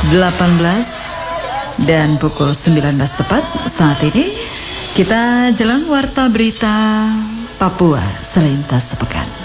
18 dan pukul 19 tepat saat ini kita jalan warta berita Papua selintas sepekan.